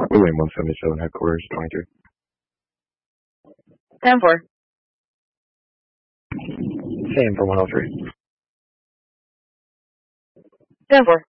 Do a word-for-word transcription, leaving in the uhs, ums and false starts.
William one seventy-seven headquarters, twenty-two. ten four. Same for one oh three. ten four.